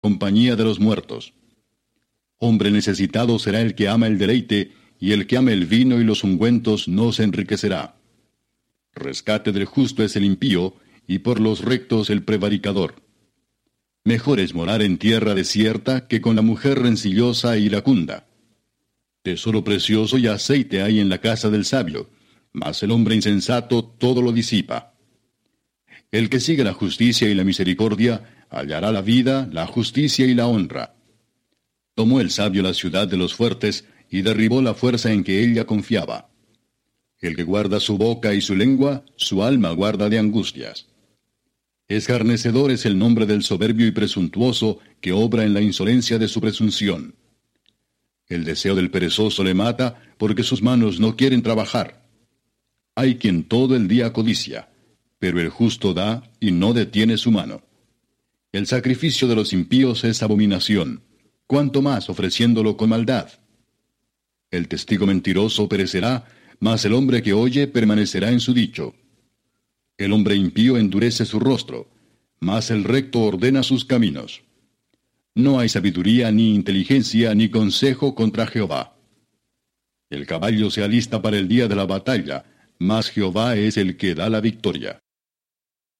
compañía de los muertos. Hombre necesitado será el que ama el deleite, y el que ama el vino y los ungüentos no se enriquecerá. Rescate del justo es el impío, y por los rectos el prevaricador. Mejor es morar en tierra desierta que con la mujer rencillosa e iracunda. Tesoro precioso y aceite hay en la casa del sabio, mas el hombre insensato todo lo disipa. El que sigue la justicia y la misericordia hallará la vida, la justicia y la honra. Tomó el sabio la ciudad de los fuertes y derribó la fuerza en que ella confiaba. El que guarda su boca y su lengua, su alma guarda de angustias. Escarnecedor es el nombre del soberbio y presuntuoso que obra en la insolencia de su presunción. El deseo del perezoso le mata porque sus manos no quieren trabajar. Hay quien todo el día codicia, pero el justo da y no detiene su mano. El sacrificio de los impíos es abominación, cuanto más ofreciéndolo con maldad. El testigo mentiroso perecerá, mas el hombre que oye permanecerá en su dicho. El hombre impío endurece su rostro, mas el recto ordena sus caminos. No hay sabiduría, ni inteligencia, ni consejo contra Jehová. El caballo se alista para el día de la batalla, mas Jehová es el que da la victoria.